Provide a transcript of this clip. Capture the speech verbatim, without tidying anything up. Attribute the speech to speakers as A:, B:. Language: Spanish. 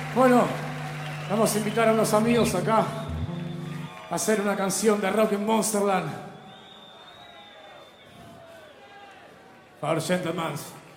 A: Bueno, vamos a invitar a unos amigos acá a hacer una canción de rock en Monsterland. For gentlemen.